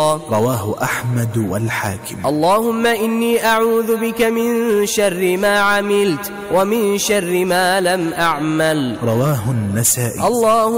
رزقا. رواه أحمد والحاكم. اللهم إني أعوذ بك من شر ما عملت ومن شر ما لم أعمل. رواه النسائي.